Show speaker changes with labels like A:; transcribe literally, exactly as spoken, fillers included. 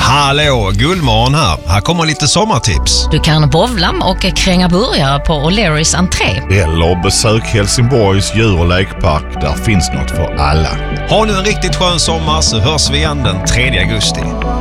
A: Hallå, Gullmorgon här. Här kommer lite sommartips.
B: Du kan bowla och kränga burgare på O'Learys entré.
C: Eller besök Helsingborgs djur- och lekpark. Där finns något för alla.
A: Ha nu en riktigt skön sommar så hörs vi igen den tredje augusti.